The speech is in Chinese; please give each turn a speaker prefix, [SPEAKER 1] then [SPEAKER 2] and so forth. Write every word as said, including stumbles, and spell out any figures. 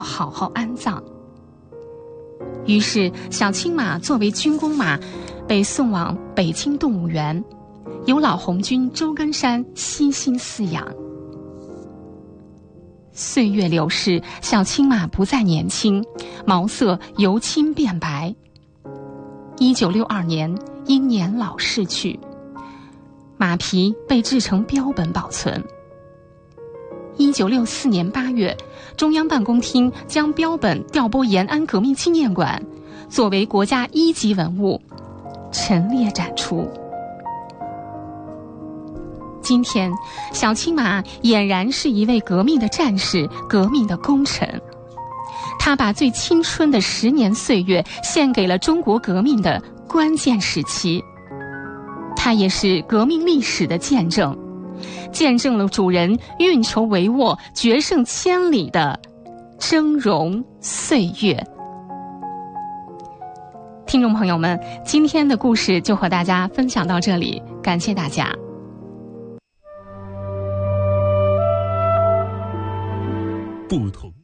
[SPEAKER 1] 好好安葬。于是小青马作为军功马被送往北京动物园，由老红军周根山悉心饲养。岁月流逝，小青马不再年轻，毛色由青变白。一九六二年因年老逝去，马皮被制成标本保存。一九六四年八月，中央办公厅将标本调拨延安革命纪念馆，作为国家一级文物陈列展出。今天，小青马俨然是一位革命的战士，革命的功臣。他把最青春的十年岁月献给了中国革命的关键时期。他也是革命历史的见证，见证了主人运筹帷幄、决胜千里的峥嵘岁月。听众朋友们，今天的故事就和大家分享到这里，感谢大家。
[SPEAKER 2] 不同